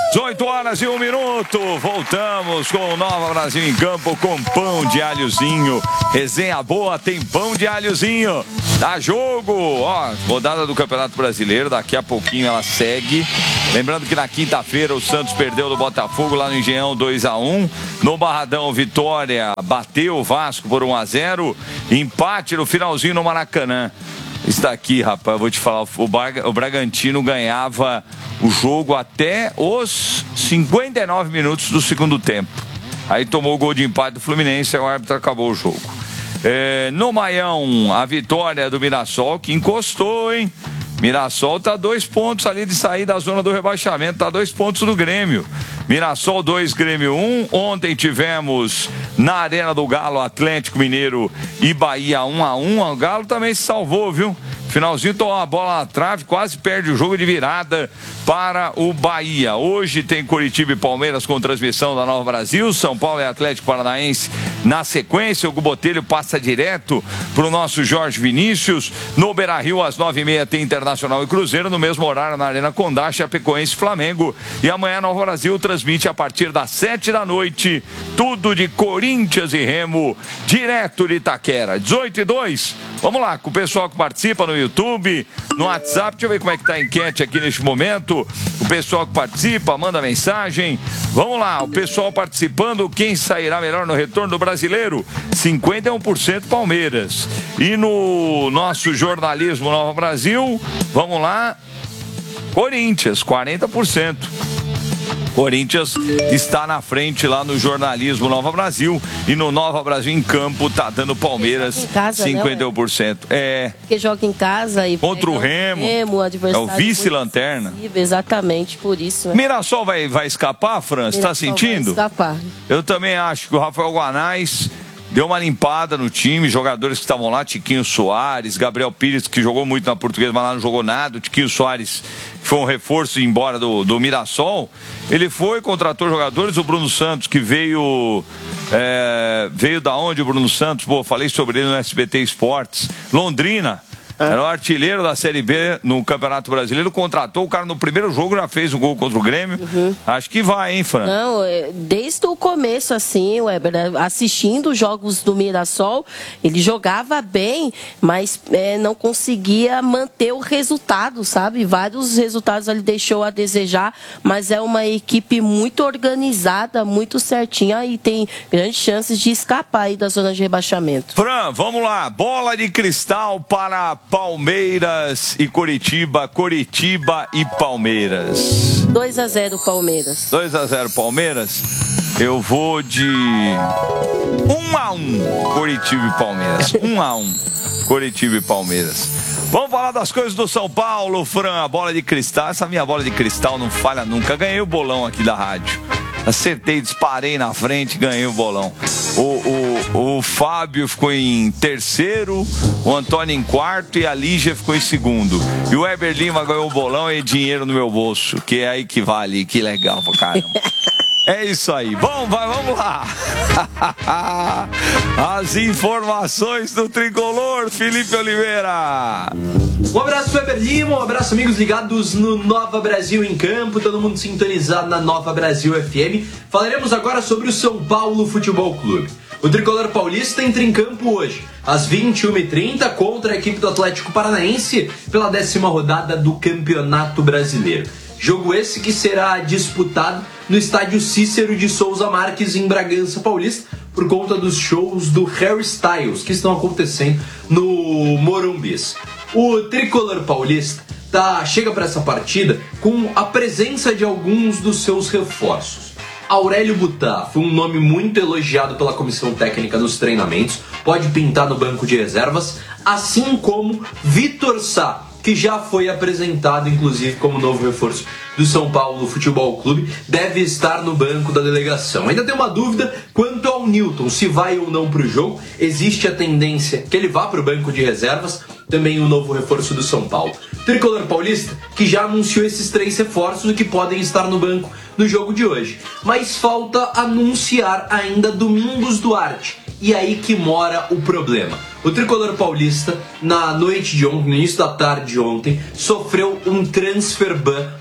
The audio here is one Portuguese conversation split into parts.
18 horas e 1 minuto, voltamos com o Nova Brasil em campo com pão de alhozinho. Resenha boa, tem pão de alhozinho. Dá jogo, ó, rodada do Campeonato Brasileiro, daqui a pouquinho ela segue. Lembrando que na quinta-feira o Santos perdeu do Botafogo lá no Engenhão 2-1. No Barradão, Vitória bateu o Vasco por 1-0. Empate no finalzinho no Maracanã. Está aqui, rapaz, eu vou te falar, o Bragantino ganhava o jogo até os 59 minutos do segundo tempo. Aí tomou o gol de empate do Fluminense e o árbitro acabou o jogo. No Maião, a vitória do Mirassol, que encostou, hein? Mirassol tá 2 pontos ali de sair da zona do rebaixamento, tá 2 pontos do Grêmio. Mirassol 2, Grêmio 1. Ontem tivemos na Arena do Galo, Atlético Mineiro e Bahia 1-1. O Galo também se salvou, viu? Finalzinho tomou uma bola na trave, quase perde o jogo de virada para o Bahia. Hoje tem Coritiba e Palmeiras com transmissão da Nova Brasil. São Paulo e Atlético Paranaense na sequência. O Botelho passa direto para o nosso Jorge Vinícius. No Beira-Rio, às 9h30, tem Internacional e Cruzeiro. No mesmo horário, na Arena Condá, Chapecoense e Flamengo. E amanhã, Nova Brasil transmite a partir das 7 da noite. Tudo de Corinthians e Remo, direto de Itaquera. 18h02. Vamos lá, com o pessoal que participa no YouTube, no WhatsApp. Deixa eu ver como é que tá a enquete aqui neste momento. O pessoal que participa, manda mensagem. Vamos lá, o pessoal participando. Quem sairá melhor no retorno do Brasileiro? 51% Palmeiras. E no nosso jornalismo Nova Brasil, vamos lá, Corinthians, 40%. Corinthians está na frente lá no jornalismo Nova Brasil, e no Nova Brasil em campo tá dando Palmeiras casa, 51%. Né, porque joga em casa e contra o Remo, adversário, é o vice-lanterna. Exatamente, por isso. Né? Mirassol vai escapar, Fran? Você tá sentindo? Vai escapar. Eu também acho que o Rafael Guanais deu uma limpada no time, jogadores que estavam lá, Tiquinho Soares, Gabriel Pires, que jogou muito na Portuguesa, mas lá não jogou nada. O Tiquinho Soares foi um reforço embora do Mirassol. Ele foi, contratou jogadores, o Bruno Santos, que veio da onde o Bruno Santos? Pô, falei sobre ele no SBT Esportes. Londrina. Era o artilheiro da Série B no Campeonato Brasileiro, contratou o cara no primeiro jogo, já fez um gol contra o Grêmio. Acho que vai, hein, Fran? Não, desde o começo, assim, Weber, assistindo os jogos do Mirassol, ele jogava bem, mas não conseguia manter o resultado, sabe? Vários resultados ele deixou a desejar, mas é uma equipe muito organizada, muito certinha e tem grandes chances de escapar aí da zona de rebaixamento. Fran, vamos lá, bola de cristal para Palmeiras e Coritiba, Coritiba e Palmeiras. 2-0 Palmeiras. 2-0 Palmeiras. Eu vou de 1-1 Coritiba e Palmeiras. 1-1 Coritiba e Palmeiras. Vamos falar das coisas do São Paulo, Fran. A bola de cristal, essa minha bola de cristal não falha nunca. Ganhei o bolão aqui da rádio. Acertei, disparei na frente, ganhei o bolão. O Fábio ficou em terceiro, o Antônio em quarto e a Lígia ficou em segundo. E o Weber Lima ganhou o bolão e dinheiro no meu bolso, que é aí que vale, que legal pra caramba. É isso aí. Bom, vamos lá. As informações do Tricolor, Felipe Oliveira. Um abraço, Weber Lima, um abraço, amigos ligados no Nova Brasil em Campo, todo mundo sintonizado na Nova Brasil FM. Falaremos agora sobre o São Paulo Futebol Clube. O Tricolor paulista entra em campo hoje, às 21h30, contra a equipe do Atlético Paranaense, pela 10ª rodada do Campeonato Brasileiro. Jogo esse que será disputado no estádio Cícero de Souza Marques, em Bragança Paulista, por conta dos shows do Harry Styles, que estão acontecendo no Morumbis. O Tricolor paulista chega para essa partida com a presença de alguns dos seus reforços. Aurélio Butá foi um nome muito elogiado pela comissão técnica nos treinamentos, pode pintar no banco de reservas, assim como Vitor Sá, que já foi apresentado, inclusive, como novo reforço do São Paulo Futebol Clube, deve estar no banco da delegação. Ainda tem uma dúvida quanto ao Newton, se vai ou não para o jogo. Existe a tendência que ele vá para o banco de reservas, também o novo reforço do São Paulo. Tricolor paulista, que já anunciou esses 3 reforços que podem estar no banco no jogo de hoje. Mas falta anunciar ainda Domingos Duarte. E aí que mora o problema. O Tricolor paulista, na noite de ontem, no início da tarde de ontem, sofreu um transfer ban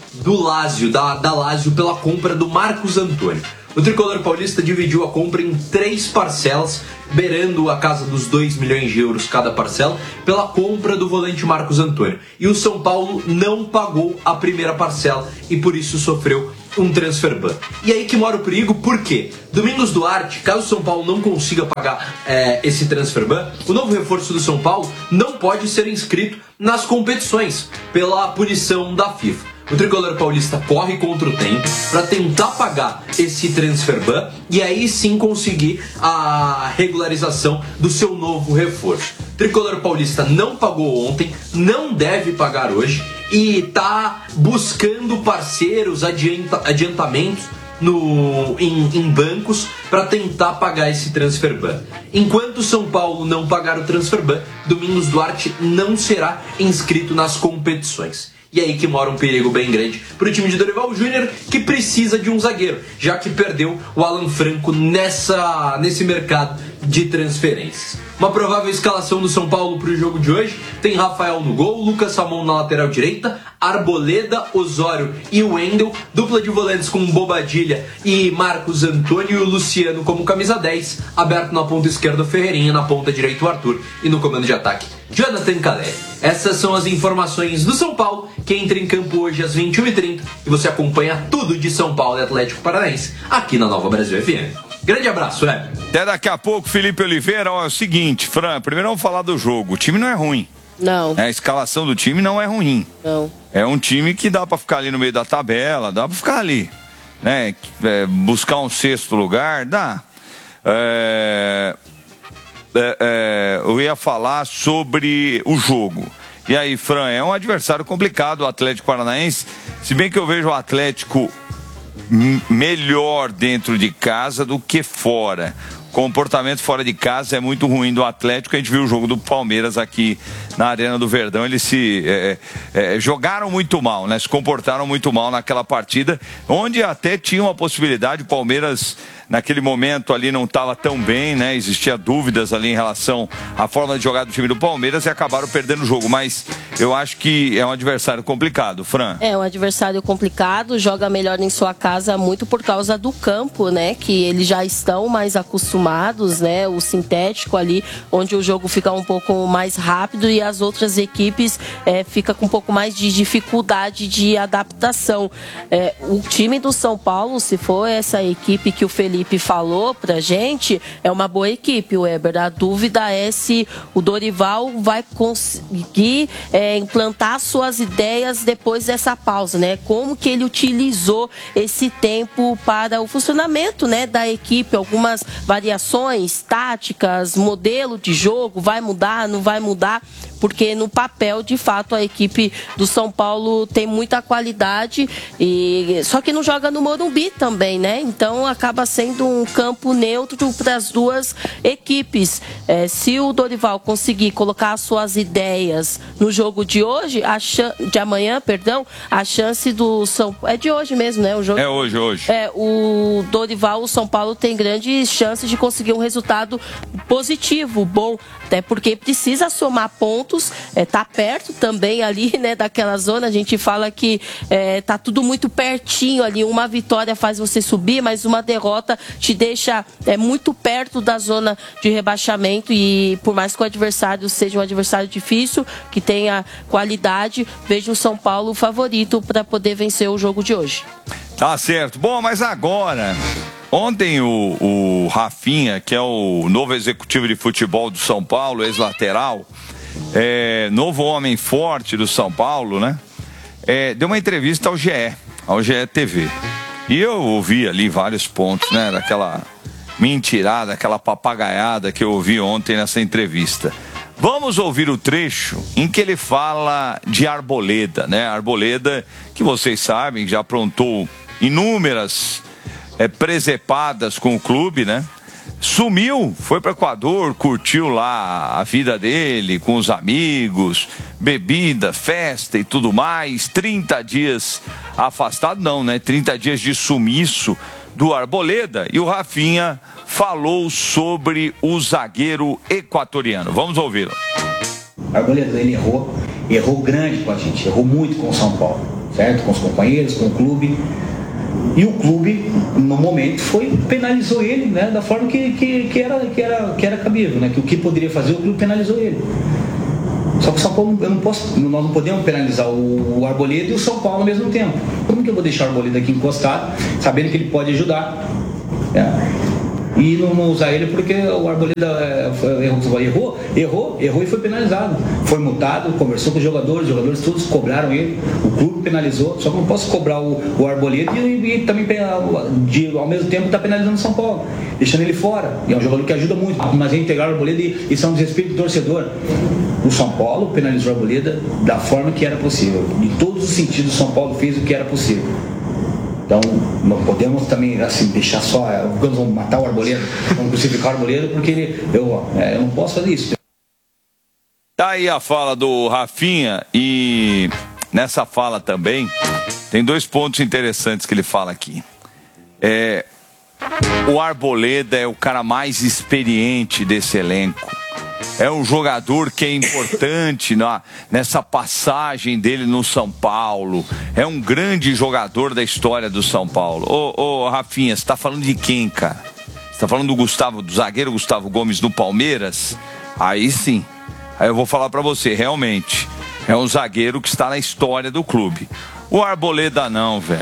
do Lazio, da Lazio pela compra do Marcos Antônio. O tricolor paulista dividiu a compra em 3 parcelas, beirando a casa dos 2 milhões de euros cada parcela, pela compra do volante Marcos Antônio. E o São Paulo não pagou a primeira parcela e por isso sofreu um transfer ban. E aí que mora o perigo, por quê? Domingos Duarte, caso o São Paulo não consiga pagar esse transfer ban, o novo reforço do São Paulo não pode ser inscrito nas competições pela punição da FIFA. O tricolor paulista corre contra o tempo para tentar pagar esse transfer ban e aí sim conseguir a regularização do seu novo reforço. O tricolor paulista não pagou ontem, não deve pagar hoje e está buscando parceiros, adiantamentos em bancos para tentar pagar esse transfer ban. Enquanto o São Paulo não pagar o transfer ban, Domingos Duarte não será inscrito nas competições. E aí que mora um perigo bem grande para o time de Dorival Júnior, que precisa de um zagueiro, já que perdeu o Alan Franco nesse mercado de transferências. Uma provável escalação do São Paulo para o jogo de hoje tem Rafael no gol, Lucas Ramon na lateral direita, Arboleda, Osório e Wendel, dupla de volantes com Bobadilha e Marcos Antônio, e o Luciano como camisa 10, aberto na ponta esquerda o Ferreirinha, na ponta direita o Arthur e no comando de ataque Jonathan Caleri. Essas são as informações do São Paulo, que entra em campo hoje às 21h30 e você acompanha tudo de São Paulo e Atlético Paranaense aqui na Nova Brasil FM. Grande abraço, Até daqui a pouco, Felipe Oliveira. Ó, é o seguinte, Fran, primeiro vamos falar do jogo. O time não é ruim. Não. A escalação do time não é ruim. Não. É um time que dá pra ficar ali no meio da tabela, dá pra ficar ali, né? Buscar um 6º lugar, dá. Eu ia falar sobre o jogo. E aí, Fran, é um adversário complicado o Atlético Paranaense, se bem que eu vejo o Atlético melhor dentro de casa do que fora. O comportamento fora de casa é muito ruim do Atlético. A gente viu o jogo do Palmeiras aqui na Arena do Verdão. Eles jogaram muito mal, né? Se comportaram muito mal naquela partida, onde até tinha uma possibilidade. O Palmeiras, naquele momento ali, não estava tão bem, né? Existia dúvidas ali em relação à forma de jogar do time do Palmeiras e acabaram perdendo o jogo. Mas eu acho que é um adversário complicado, Fran. É um adversário complicado, joga melhor em sua casa muito por causa do campo, né? Que eles já estão mais acostumados, né? O sintético ali, onde o jogo fica um pouco mais rápido e as outras equipes fica com um pouco mais de dificuldade de adaptação. O time do São Paulo, se for essa equipe que o Felipe falou pra gente, é uma boa equipe, Weber. A dúvida é se o Dorival vai conseguir implantar suas ideias depois dessa pausa, né? Como que ele utilizou esse tempo para o funcionamento, né, da equipe, algumas variações táticas, modelo de jogo, vai mudar, não vai mudar, porque no papel, de fato, a equipe do São Paulo tem muita qualidade, só que não joga no Morumbi também, né? Então acaba sendo um campo neutro para as duas equipes. Se o Dorival conseguir colocar as suas ideias no jogo de hoje, de amanhã, a chance do São Paulo... É de hoje mesmo, né? O jogo... É hoje. O Dorival, o São Paulo tem grandes chances de conseguir um resultado positivo, bom, até porque precisa somar pontos, tá perto também ali, né, daquela zona. A gente fala que tá tudo muito pertinho ali, uma vitória faz você subir, mas uma derrota te deixa muito perto da zona de rebaixamento, e por mais que o adversário seja um adversário difícil, que tenha qualidade, vejo o São Paulo favorito para poder vencer o jogo de hoje. Tá certo. Bom, mas agora... Ontem o Rafinha, que é o novo executivo de futebol do São Paulo, ex-lateral, novo homem forte do São Paulo, né? Deu uma entrevista ao GE TV. E eu ouvi ali vários pontos, né? Daquela mentirada, aquela papagaiada que eu ouvi ontem nessa entrevista. Vamos ouvir o trecho em que ele fala de Arboleda, né? Arboleda, que vocês sabem, já aprontou inúmeras presepadas com o clube, né? Sumiu, foi para o Equador, curtiu lá a vida dele com os amigos, bebida, festa e tudo mais. 30 dias afastado, não, né? 30 dias de sumiço do Arboleda. E o Rafinha falou sobre o zagueiro equatoriano. Vamos ouvi-lo. Arboleda, ele errou grande com a gente, errou muito com o São Paulo. certo? Com os companheiros, com o clube. E o clube, no momento, penalizou ele, né, da forma que era cabível, né, que o que poderia fazer, o clube penalizou ele. Só que o São Paulo, nós não podemos penalizar o Arboleda e o São Paulo ao mesmo tempo. Como que eu vou deixar o Arboleda aqui encostado, sabendo que ele pode ajudar, e não usar ele porque o Arboleda errou e foi penalizado. Foi multado, conversou com os jogadores todos cobraram ele, o clube penalizou, só que não posso cobrar o Arboleda e também ao mesmo tempo está penalizando o São Paulo, deixando ele fora. E é um jogador que ajuda muito, mas reintegrar o Arboleda e são um desrespeito do torcedor. O São Paulo penalizou o Arboleda da forma que era possível. Em todos os sentidos, o São Paulo fez o que era possível. Então, não podemos também assim, deixar só, vamos matar o Arboleda, vamos crucificar o Arboleda, porque eu não posso fazer isso. Tá aí a fala do Rafinha, e nessa fala também tem 2 pontos interessantes que ele fala aqui. O Arboleda é o cara mais experiente desse elenco. É um jogador que é importante nessa passagem dele no São Paulo. É um grande jogador da história do São Paulo. Ô Rafinha, você tá falando de quem, cara? Você tá falando do zagueiro Gustavo Gomes no Palmeiras? Aí sim. Aí eu vou falar pra você, realmente. É um zagueiro que está na história do clube. O Arboleda não, velho.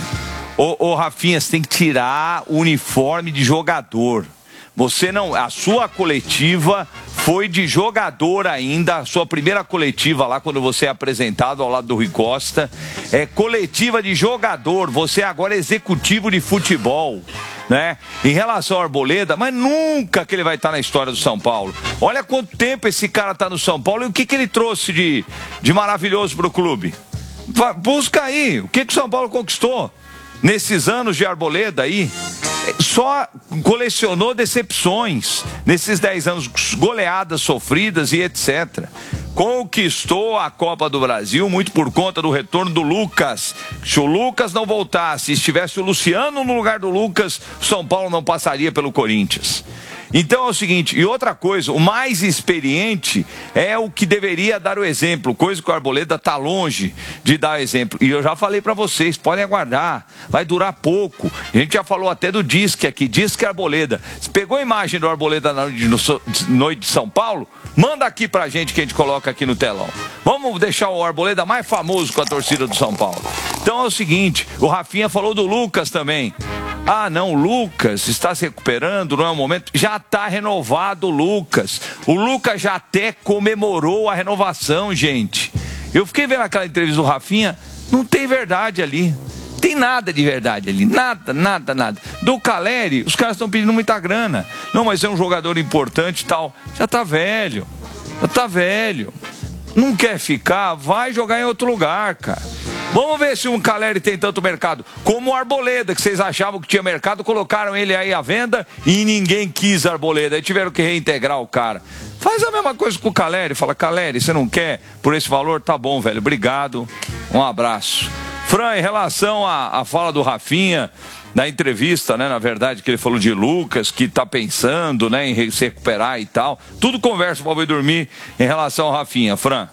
Ô Rafinha, você tem que tirar o uniforme de jogador. Você não... A sua coletiva foi de jogador ainda, a sua primeira coletiva lá, quando você é apresentado ao lado do Rui Costa, é coletiva de jogador, você agora é executivo de futebol, né? Em relação ao Arboleda, mas nunca que ele vai estar na história do São Paulo. Olha quanto tempo esse cara está no São Paulo e o que ele trouxe de maravilhoso para o clube. Busca aí, o que o São Paulo conquistou nesses anos de Arboleda aí. Só colecionou decepções nesses 10 anos, goleadas sofridas e etc. Conquistou a Copa do Brasil muito por conta do retorno do Lucas. Se o Lucas não voltasse, estivesse o Luciano no lugar do Lucas, o São Paulo não passaria pelo Corinthians. Então é o seguinte, e outra coisa, o mais experiente é o que deveria dar o exemplo, coisa que o Arboleda está longe de dar o exemplo. E eu já falei para vocês, podem aguardar, vai durar pouco. A gente já falou até do Disque aqui, Disque Arboleda. Você pegou a imagem do Arboleda na noite de São Paulo? Manda aqui pra gente que a gente coloca aqui no telão. Vamos deixar o Arboleda mais famoso com a torcida do São Paulo. Então é o seguinte, o Rafinha falou do Lucas também. Ah, não, o Lucas está se recuperando, não é o momento. Já está renovado o Lucas. O Lucas já até comemorou a renovação, gente. Eu fiquei vendo aquela entrevista do Rafinha, não tem verdade ali. Tem nada de verdade ali, nada. Do Caleri, os caras estão pedindo muita grana. Não, mas é um jogador importante e tal. Já tá velho. Não quer ficar, vai jogar em outro lugar, cara. Vamos ver se um Caleri tem tanto mercado. Como o Arboleda, que vocês achavam que tinha mercado, colocaram ele aí à venda e ninguém quis Arboleda. Aí tiveram que reintegrar o cara. Faz a mesma coisa com o Caleri. Fala, Caleri, você não quer por esse valor? Tá bom, velho. Obrigado. Um abraço. Fran, em relação à fala do Rafinha, na entrevista, né, na verdade, que ele falou de Lucas, que tá pensando, né, em se recuperar e tal. Tudo conversa para eu dormir em relação ao Rafinha, Fran.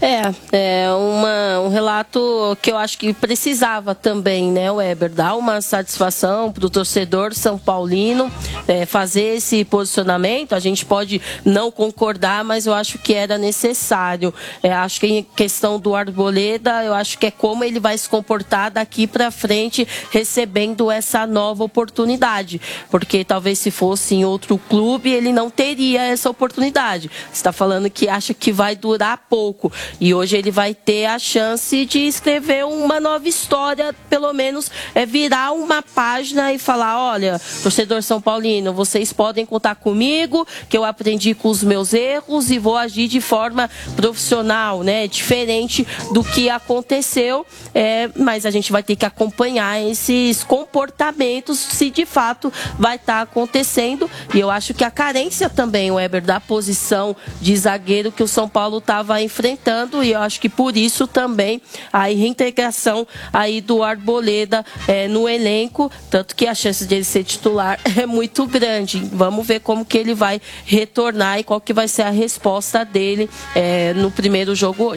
Um relato que eu acho que precisava também, né, Weber, dar uma satisfação para o torcedor são paulino, fazer esse posicionamento. A gente pode não concordar, mas eu acho que era necessário. Acho que em questão do Arboleda, eu acho que é como ele vai se comportar daqui para frente, recebendo essa nova oportunidade, porque talvez se fosse em outro clube, ele não teria essa oportunidade. Você está falando que acha que vai durar pouco. E hoje ele vai ter a chance de escrever uma nova história, pelo menos virar uma página e falar, olha, torcedor São Paulino, vocês podem contar comigo, que eu aprendi com os meus erros e vou agir de forma profissional, né? Diferente do que aconteceu, mas a gente vai ter que acompanhar esses comportamentos, se de fato vai estar acontecendo. E eu acho que a carência também, Weber, da posição de zagueiro que o São Paulo estava enfrentando, e eu acho que por isso também a reintegração aí do Arboleda no elenco, tanto que a chance de ele ser titular é muito grande. Vamos ver como que ele vai retornar e qual que vai ser a resposta dele no primeiro jogo hoje.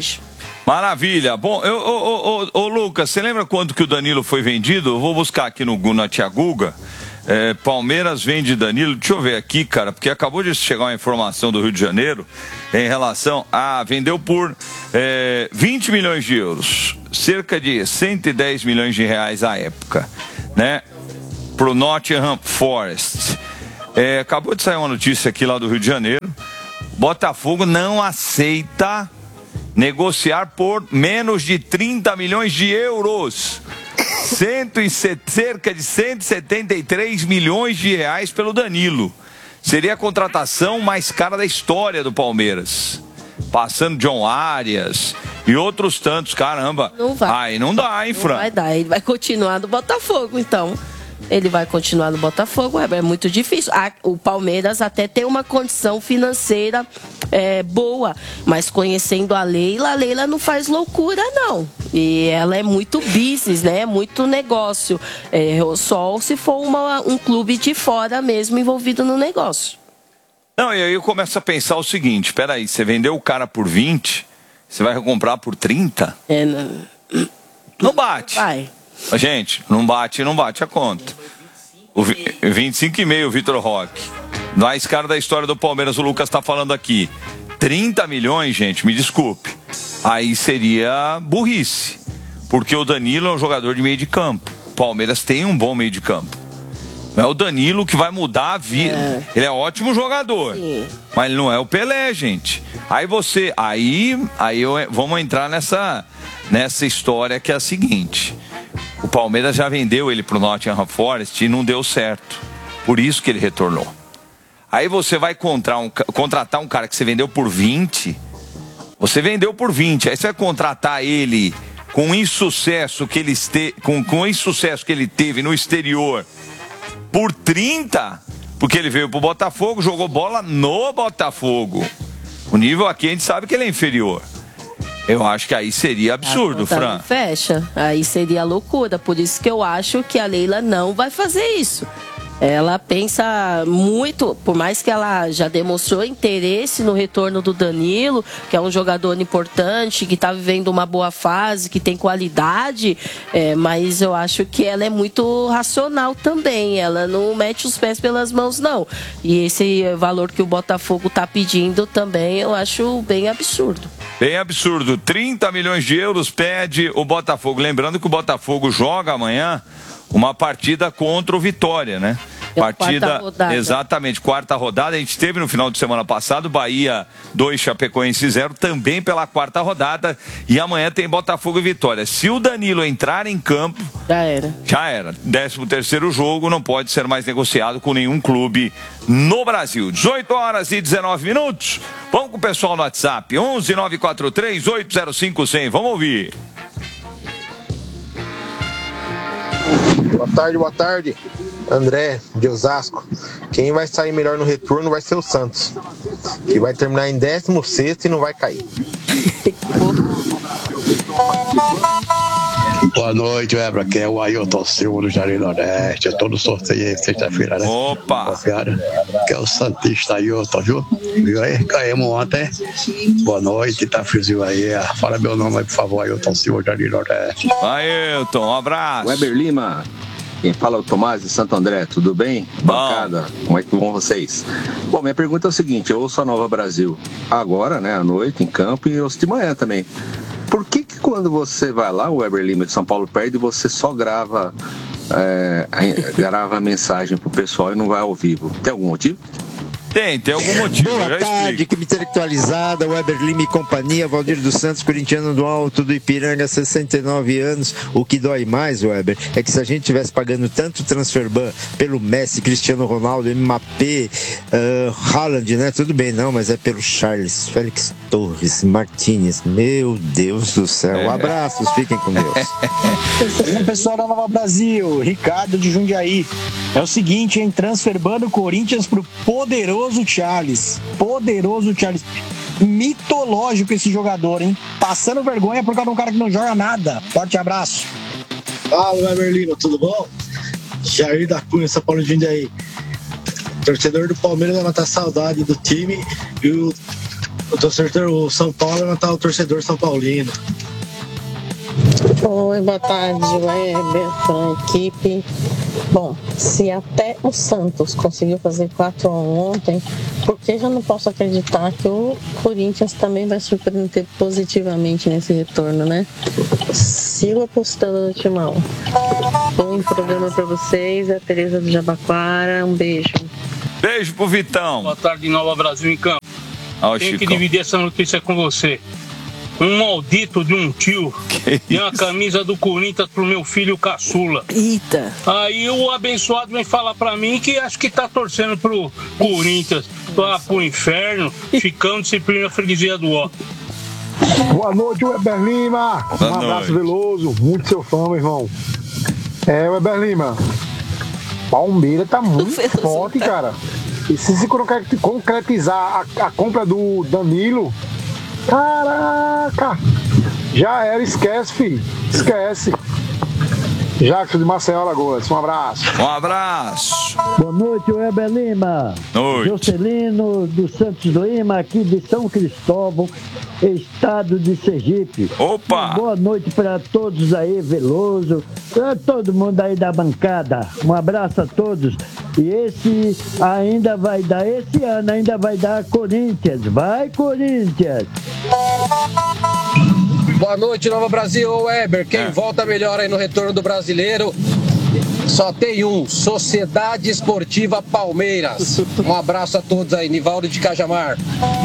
Maravilha. Bom, ô Lucas, você lembra quanto que o Danilo foi vendido? Eu vou buscar aqui na Tia Guga. Palmeiras vende Danilo. Deixa eu ver aqui, cara, porque acabou de chegar uma informação do Rio de Janeiro em relação a... Vendeu por 20 milhões de euros. Cerca de 110 milhões de reais à época, né? Pro Nottingham Forest. Acabou de sair uma notícia aqui lá do Rio de Janeiro. Botafogo não aceita negociar por menos de 30 milhões de euros. Cerca de 173 milhões de reais pelo Danilo. Seria a contratação mais cara da história do Palmeiras. Passando John Arias e outros tantos, caramba. Não vai. Aí não dá, hein, Fran? Não vai dar, ele vai continuar no Botafogo, então. Ele vai continuar no Botafogo, é muito difícil. O Palmeiras até tem uma condição financeira boa, mas conhecendo a Leila não faz loucura, não. E ela é muito business, né? Muito negócio. Só se for um clube de fora mesmo envolvido no negócio. Não, e aí eu começo a pensar o seguinte, peraí, você vendeu o cara por 20, você vai comprar por 30? Não bate. Vai. Gente, não bate a conta. 25,5 o Vitor Roque. Mais cara da história do Palmeiras, o Lucas está falando aqui. 30 milhões, gente, me desculpe. Aí seria burrice. Porque o Danilo é um jogador de meio de campo. O Palmeiras tem um bom meio de campo. Não é o Danilo que vai mudar a vida. Ele é ótimo jogador. Sim. Mas ele não é o Pelé, gente. Vamos entrar nessa história que é a seguinte. O Palmeiras já vendeu ele pro Nottingham Forest e não deu certo. Por isso que ele retornou. Aí você vai contratar um cara que você vendeu por 20. Você vendeu por 20. Aí você vai contratar ele com o insucesso que ele teve no exterior por 30, porque ele veio pro Botafogo, jogou bola no Botafogo. O nível aqui a gente sabe que ele é inferior. Eu acho que aí seria absurdo, Fran. Fecha, aí seria loucura. Por isso que eu acho que a Leila não vai fazer isso. Ela pensa muito, por mais que ela já demonstrou interesse no retorno do Danilo, que é um jogador importante, que está vivendo uma boa fase, que tem qualidade, mas eu acho que ela é muito racional também. Ela não mete os pés pelas mãos, não. E esse valor que o Botafogo está pedindo também, eu acho bem absurdo. Bem absurdo. 30 milhões de euros pede o Botafogo. Lembrando que o Botafogo joga amanhã uma partida contra o Vitória, né? Partida, exatamente, quarta rodada. A gente teve no final de semana passado Bahia 2, Chapecoense 0, também pela quarta rodada. E amanhã tem Botafogo e Vitória. Se o Danilo entrar em campo, já era. 13º jogo, não pode ser mais negociado com nenhum clube no Brasil. 18h19. Vamos com o pessoal no WhatsApp. 11 943 805 100. Vamos ouvir. Boa tarde. André, de Osasco. Quem vai sair melhor no retorno vai ser o Santos, que vai terminar em 16º e não vai cair. Boa noite, aqui é o Ailton Silva do Jardim Nordeste. Eu tô no sorteio aí, sexta-feira, né? Opa! Que é o Santista Ailton, viu? Viu aí? Caímos ontem. Boa noite, tá friozinho aí. Fala meu nome aí, por favor, Ailton Silva do Jardim Nordeste. Ailton, um abraço. Weber Lima. Quem fala é o Tomás de Santo André, tudo bem? Bancada, como é que vão vocês? Bom, minha pergunta é o seguinte, eu ouço a Nova Brasil agora, né, à noite, em campo, e ouço de manhã também. Por que quando você vai lá, o Weber Lima de São Paulo perde, você só grava a mensagem pro pessoal e não vai ao vivo? Tem algum motivo? Tem algum motivo. Boa tarde, equipe intelectualizada, Weber Lima e companhia, Valdir dos Santos, corintiano do Alto do Ipiranga, 69 anos. O que dói mais, Weber, é que se a gente estivesse pagando tanto transferban pelo Messi, Cristiano Ronaldo, Mbappé, Haaland, né? Tudo bem, não, mas é pelo Charles, Félix Torres, Martínez. Meu Deus do céu. Abraços, fiquem com Deus. Pessoal da Nova Brasil, Ricardo de Jundiaí. É o seguinte, hein? Transferban do Corinthians pro poderoso Charles. Mitológico esse jogador, hein? Passando vergonha por causa de um cara que não joga nada. Forte abraço. Fala, Weber Lima, tudo bom? Jair da Cunha, São Paulo de Jundiaí. Torcedor do Palmeiras vai matar saudade do time e o O São Paulo vai matar o torcedor São Paulino. Oi, boa tarde, Weber, Fran, equipe. Bom, se até o Santos conseguiu fazer 4-1 ontem, por que já não posso acreditar que o Corinthians também vai surpreender positivamente nesse retorno, né? Sigo apostando no Timão. Bom programa pra vocês, é a Tereza do Jabaquara, um beijo. Beijo pro Vitão. Boa tarde, Nova Brasil em campo. Tenho que dividir essa notícia com você. Um maldito de um tio e uma camisa do Corinthians pro meu filho caçula. Eita. Aí o abençoado vem falar pra mim que acho que tá torcendo pro Corinthians, pro inferno, ficando disciplina freguesia do ó. Boa noite, Weber Lima. Um abraço veloso, muito seu fã, meu irmão. Weber Lima, Palmeiras tá muito forte, cara. E se concretizar a compra do Danilo, caraca, já era, esquece, filho, esquece. Jackson de Maceió, Alagoas, um abraço. Um abraço. Boa noite, Weber Lima. Noite. Jocelino dos Santos do Lima, aqui de São Cristóvão, estado de Sergipe. Opa! Boa noite para todos aí, Veloso, para todo mundo aí da bancada. Um abraço a todos. E esse ainda vai dar, esse ano ainda vai dar Corinthians. Vai, Corinthians! Boa noite, Nova Brasil, Weber. Quem volta melhor aí no retorno do brasileiro? Só tem um, Sociedade Esportiva Palmeiras. Um abraço a todos aí, Nivaldo de Cajamar.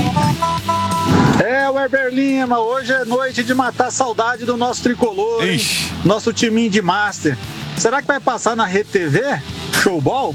Weber Lima, hoje é noite de matar a saudade do nosso tricolor, nosso timinho de Master. Será que vai passar na Rede TV? Showball?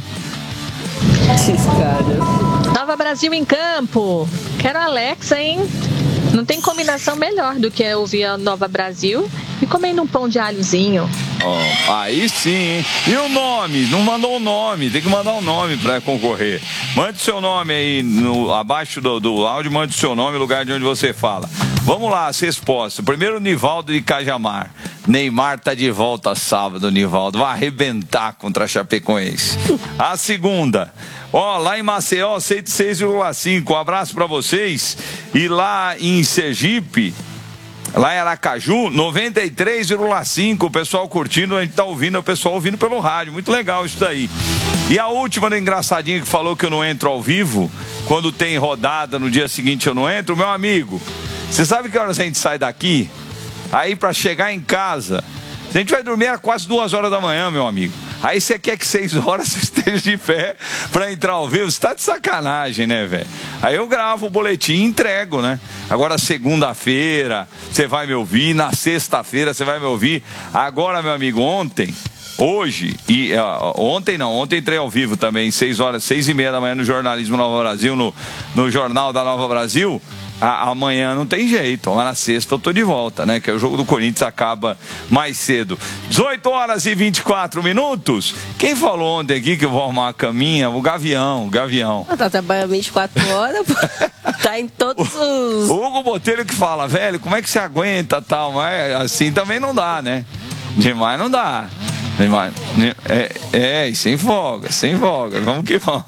Nova Brasil em campo. Quero a Alexa, hein? Não tem combinação melhor do que ouvir a Nova Brasil e comendo um pão de alhozinho. Aí sim, hein? E o nome? Não mandou o nome, tem que mandar um nome para concorrer. Mande seu nome aí, abaixo do áudio, mande seu nome, lugar de onde você fala. Vamos lá, as respostas. Primeiro, Nivaldo de Cajamar. Neymar tá de volta sábado, Nivaldo. Vai arrebentar contra a Chapecoense. A segunda, lá em Maceió, 106,5. Um abraço para vocês. E lá em Sergipe, lá em Aracaju, 93,5. O pessoal curtindo, a gente tá ouvindo, o pessoal ouvindo pelo rádio. Muito legal isso daí. E a última do engraçadinho que falou que eu não entro ao vivo, quando tem rodada no dia seguinte eu não entro, meu amigo, você sabe que horas a gente sai daqui? Aí pra chegar em casa, a gente vai dormir às quase 2 horas da manhã, meu amigo. Aí você quer que 6 horas você esteja de pé pra entrar ao vivo? Você tá de sacanagem, né, velho? Aí eu gravo o boletim e entrego, né? Agora segunda-feira você vai me ouvir, na sexta-feira você vai me ouvir. Agora, meu amigo, ontem entrei ao vivo também, 6h30 da manhã no Jornalismo Nova Brasil, no Jornal da Nova Brasil. Amanhã não tem jeito, mas na sexta eu tô de volta, né? Que o jogo do Corinthians acaba mais cedo. 18h24. Quem falou ontem aqui que eu vou arrumar a caminha? O Gavião. Tá trabalhando 24 horas, tá em todos os... O Hugo Botelho que fala, velho, como é que você aguenta tal? Mas assim também não dá, né? Demais não dá. E sem folga. Vamos que vamos.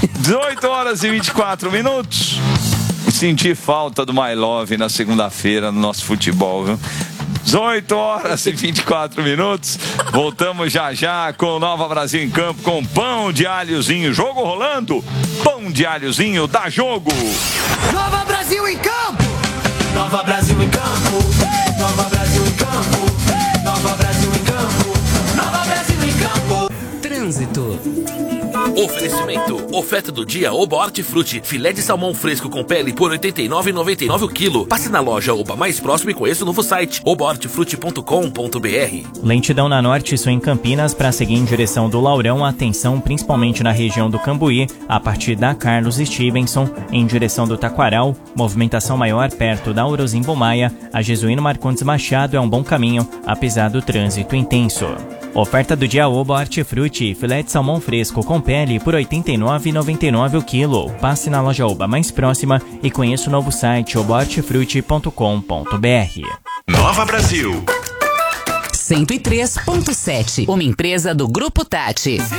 18h24. Senti falta do My Love na segunda-feira no nosso futebol, viu? 18h24. Voltamos já com Nova Brasil em campo com pão de alhozinho. Jogo rolando. Pão de alhozinho dá jogo. Nova Brasil em campo. Nova Brasil em campo. Nova Brasil em campo. Nova Brasil em campo. Nova Brasil em campo. Trânsito. Oferecimento. Oferta do dia Oba Hortifruti. Filé de salmão fresco com pele por R$ 89,99 o quilo. Passe na loja Oba mais próximo e conheça o novo site obahortifruti.com.br. Lentidão na Norte Sul em Campinas para seguir em direção do Laurão. Atenção principalmente na região do Cambuí, a partir da Carlos Stevenson, em direção do Taquaral. Movimentação maior perto da Orozimbo Maia. A Jesuíno Marcondes Machado é um bom caminho, apesar do trânsito intenso. Oferta do dia Oba Hortifruti. Filé de salmão fresco com pele por R$ 89,99 o quilo. Passe na loja Oba mais próxima e conheça o novo site obahortifruti.com.br. Nova Brasil 103.7, uma empresa do Grupo Tati.